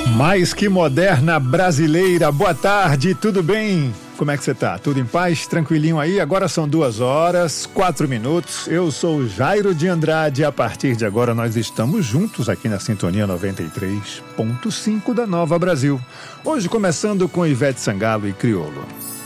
Mais que moderna brasileira, boa tarde, tudo bem? Como é que você tá? Tudo em paz? Tranquilinho aí? Agora são 2h04. Eu sou Jairo de Andrade e a partir de agora nós estamos juntos aqui na Sintonia 93.5 da Nova Brasil. Hoje começando com Ivete Sangalo e Criolo.